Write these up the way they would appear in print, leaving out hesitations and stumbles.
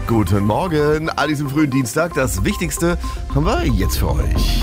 Guten Morgen, an diesem frühen Dienstag. Das Wichtigste haben wir jetzt für euch.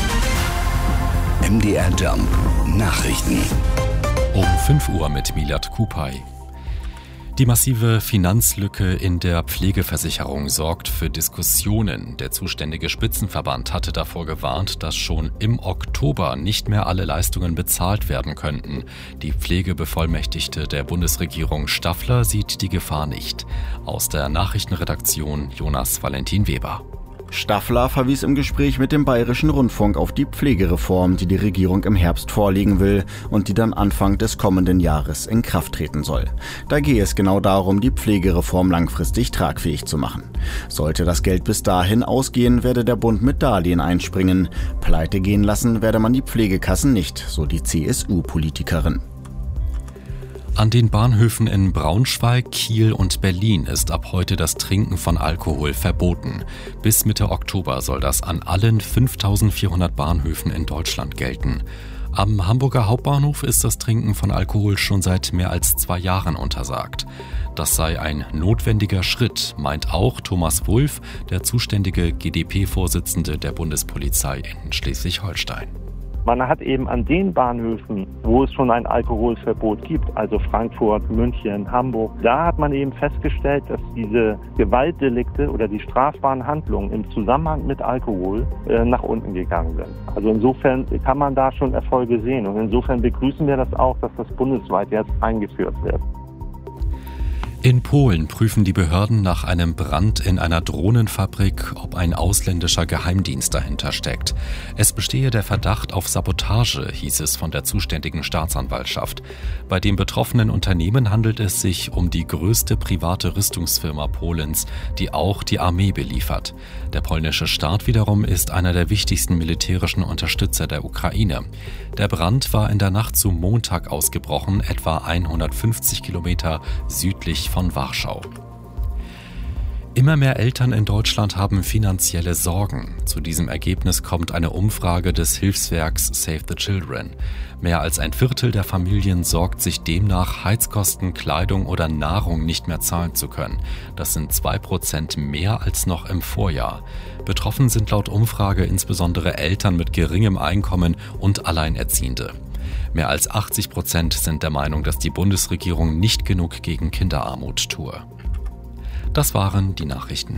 MDR Jump Nachrichten. Um 5 Uhr mit Milad Kupay. Die massive Finanzlücke in der Pflegeversicherung sorgt für Diskussionen. Der zuständige Spitzenverband hatte davor gewarnt, dass schon im Oktober nicht mehr alle Leistungen bezahlt werden könnten. Die Pflegebevollmächtigte der Bundesregierung Staffler sieht die Gefahr nicht. Aus der Nachrichtenredaktion Jonas Valentin Weber. Staffler verwies im Gespräch mit dem Bayerischen Rundfunk auf die Pflegereform, die die Regierung im Herbst vorlegen will und die dann Anfang des kommenden Jahres in Kraft treten soll. Da gehe es genau darum, die Pflegereform langfristig tragfähig zu machen. Sollte das Geld bis dahin ausgehen, werde der Bund mit Darlehen einspringen. Pleite gehen lassen werde man die Pflegekassen nicht, so die CSU-Politikerin. An den Bahnhöfen in Braunschweig, Kiel und Berlin ist ab heute das Trinken von Alkohol verboten. Bis Mitte Oktober soll das an allen 5.400 Bahnhöfen in Deutschland gelten. Am Hamburger Hauptbahnhof ist das Trinken von Alkohol schon seit mehr als 2 Jahren untersagt. Das sei ein notwendiger Schritt, meint auch Thomas Wulff, der zuständige GdP-Vorsitzende der Bundespolizei in Schleswig-Holstein. Man hat eben an den Bahnhöfen, wo es schon ein Alkoholverbot gibt, also Frankfurt, München, Hamburg, da hat man eben festgestellt, dass diese Gewaltdelikte oder die strafbaren Handlungen im Zusammenhang mit Alkohol nach unten gegangen sind. Also insofern kann man da schon Erfolge sehen und insofern begrüßen wir das auch, dass das bundesweit jetzt eingeführt wird. In Polen prüfen die Behörden nach einem Brand in einer Drohnenfabrik, ob ein ausländischer Geheimdienst dahinter steckt. Es bestehe der Verdacht auf Sabotage, hieß es von der zuständigen Staatsanwaltschaft. Bei dem betroffenen Unternehmen handelt es sich um die größte private Rüstungsfirma Polens, die auch die Armee beliefert. Der polnische Staat wiederum ist einer der wichtigsten militärischen Unterstützer der Ukraine. Der Brand war in der Nacht zu Montag ausgebrochen, etwa 150 Kilometer südlich von Warschau. Immer mehr Eltern in Deutschland haben finanzielle Sorgen. Zu diesem Ergebnis kommt eine Umfrage des Hilfswerks Save the Children. Mehr als ein Viertel der Familien sorgt sich demnach, Heizkosten, Kleidung oder Nahrung nicht mehr zahlen zu können. Das sind 2% mehr als noch im Vorjahr. Betroffen sind laut Umfrage insbesondere Eltern mit geringem Einkommen und Alleinerziehende. Mehr als 80% sind der Meinung, dass die Bundesregierung nicht genug gegen Kinderarmut tue. Das waren die Nachrichten.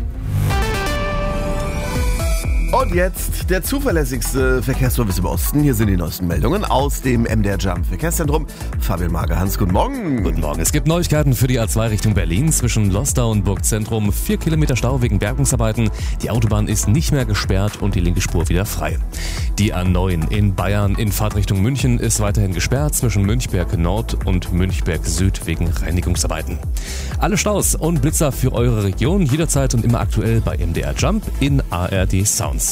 Und jetzt der zuverlässigste Verkehrsservice im Osten. Hier sind die neuesten Meldungen aus dem MDR Jump Verkehrszentrum. Fabian Magerhans, guten Morgen. Guten Morgen. Es gibt Neuigkeiten für die A2 Richtung Berlin zwischen Lostar und Burgzentrum. 4 Kilometer Stau wegen Bergungsarbeiten. Die Autobahn ist nicht mehr gesperrt und die linke Spur wieder frei. Die A9 in Bayern in Fahrtrichtung München ist weiterhin gesperrt zwischen Münchberg Nord und Münchberg Süd wegen Reinigungsarbeiten. Alle Staus und Blitzer für eure Region jederzeit und immer aktuell bei MDR Jump in ARD Sounds.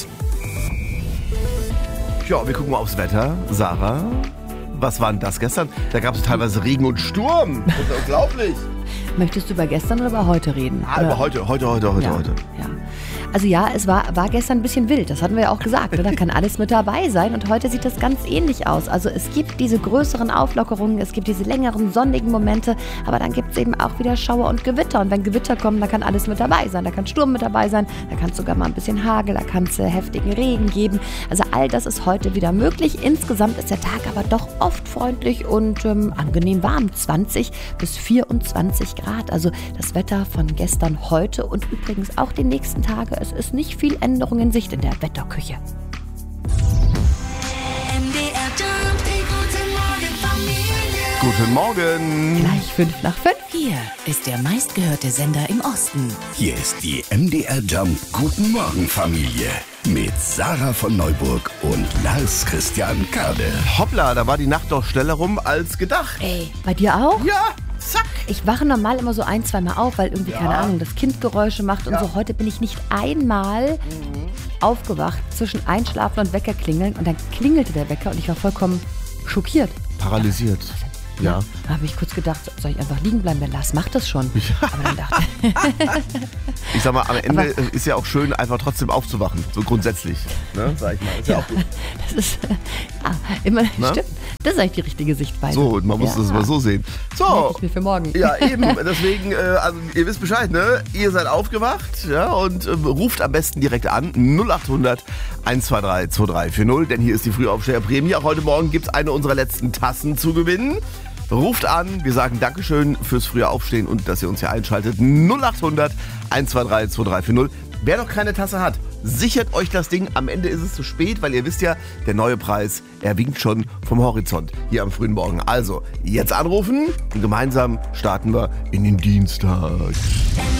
Ja, wir gucken mal aufs Wetter. Sarah, was war denn das gestern? Da gab es teilweise Regen und Sturm. Das ist unglaublich. Möchtest du über gestern oder über heute reden? Aber heute. Ja. Also ja, es war gestern ein bisschen wild, das hatten wir ja auch gesagt. Da kann alles mit dabei sein und heute sieht das ganz ähnlich aus. Also es gibt diese größeren Auflockerungen, es gibt diese längeren sonnigen Momente, aber dann gibt es eben auch wieder Schauer und Gewitter. Und wenn Gewitter kommen, da kann alles mit dabei sein. Da kann Sturm mit dabei sein, da kann es sogar mal ein bisschen Hagel, da kann es heftigen Regen geben. Also all das ist heute wieder möglich. Insgesamt ist der Tag aber doch oft freundlich und angenehm warm. 20 bis 24 Grad. Also das Wetter von gestern, heute und übrigens auch die nächsten Tage. Es ist nicht viel Änderung in Sicht in der Wetterküche. Guten Morgen. Gleich 5:05. Hier ist der meistgehörte Sender im Osten. Hier ist die MDR Jump Guten Morgen Familie mit Sarah von Neuburg und Lars Christian Kade. Hoppla, da war die Nacht doch schneller rum als gedacht. Ey, bei dir auch? Ja, zack. Ich wache normal immer so 1-2 Mal auf, weil irgendwie, keine Ahnung, das Kind Geräusche macht und so. Heute bin ich nicht einmal aufgewacht zwischen Einschlafen und Wecker klingeln und dann klingelte der Wecker und ich war vollkommen schockiert. Paralysiert. Ja. Da habe ich kurz gedacht, soll ich einfach liegen bleiben? Der Lars macht das schon. Aber dann dachte ich sag mal, am Ende ist ja auch schön, einfach trotzdem aufzuwachen. So grundsätzlich, ne? Sag ich mal. Ist ja auch gut. das ist immer, stimmt. Das ist eigentlich die richtige Sichtweise. So, man muss das mal so sehen. So. Merke ich mir für morgen. Ja, eben. Deswegen, also ihr wisst Bescheid, ne? Ihr seid aufgewacht, ja, und ruft am besten direkt an. 0800 123 2340, denn hier ist die Frühaufsteherprämie. Auch heute Morgen gibt es eine unserer letzten Tassen zu gewinnen. Ruft an, wir sagen Dankeschön fürs frühe Aufstehen und dass ihr uns hier einschaltet. 0800 123 2340. Wer noch keine Tasse hat, sichert euch das Ding. Am Ende ist es zu spät, weil ihr wisst ja, der neue Preis, er winkt schon vom Horizont hier am frühen Morgen. Also, jetzt anrufen und gemeinsam starten wir in den Dienstag.